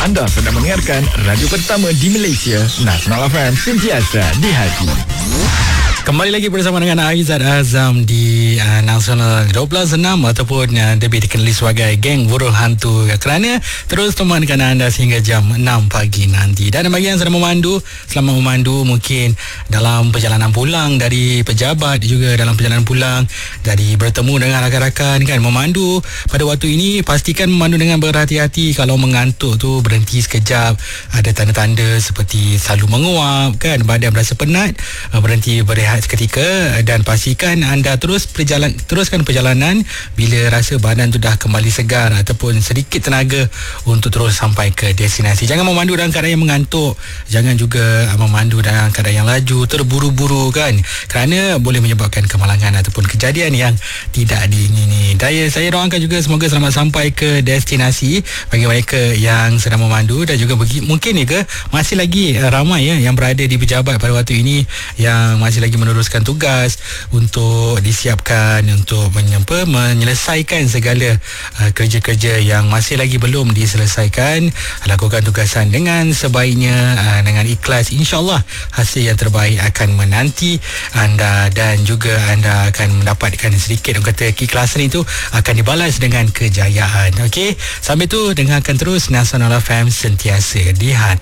Anda sedang mendengarkan radio pertama di Malaysia, Nasional FM, sentiasa di hati. Kembali lagi bersama dengan Aizat Azam di Nasional 12.6 ataupun lebih dikenali sebagai Geng Buruh Hantu, kerana terus temankan anda sehingga jam 6 pagi nanti. Dan bagi yang sedang memandu, selamat memandu, mungkin dalam perjalanan pulang dari pejabat, juga dalam perjalanan pulang dari bertemu dengan rakan-rakan kan, memandu pada waktu ini pastikan memandu dengan berhati-hati. Kalau mengantuk tu berhenti sekejap, ada tanda-tanda seperti selalu menguap kan, badan berasa penat, berhenti berehat seketika dan pastikan anda teruskan perjalanan bila rasa badan tu dah kembali segar ataupun sedikit tenaga untuk terus sampai ke destinasi. Jangan memandu dalam keadaan yang mengantuk, jangan juga memandu dalam keadaan yang laju, terburu-buru kan, kerana boleh menyebabkan kemalangan ataupun kejadian yang tidak diingini. Saya doakan juga semoga selamat sampai ke destinasi bagi mereka yang sedang memandu, dan juga mungkin juga masih lagi ramai yang berada di pejabat pada waktu ini yang masih lagi meneruskan tugas untuk disiapkan untuk menyelesaikan segala kerja-kerja yang masih lagi belum diselesaikan. Lakukan tugasan dengan sebaiknya, dengan ikhlas. InsyaAllah hasil yang terbaik akan menanti anda, dan juga anda akan mendapatkan sedikit, orang kata, keikhlasan itu akan dibalas dengan kejayaan. Okey, sampai tu dengarkan terus Nasional FM, sentiasa di hati.